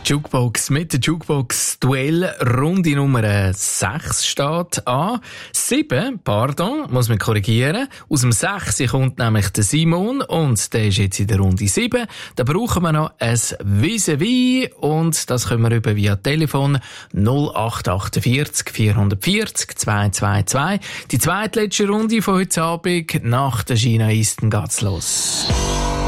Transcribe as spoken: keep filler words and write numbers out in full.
Jukebox mit der Jukebox Duell Runde Nummer sechs steht an. sieben, pardon, muss man korrigieren. Aus dem sechs kommt nämlich der Simon und der ist jetzt in der Runde sieben. Da brauchen wir noch ein Vis-à-vis und das können wir über via Telefon null acht achtundvierzig vierhundertvierzig zweihundertzweiundzwanzig. Die zweitletzte Runde von heute Abend nach der China Eastern geht's los.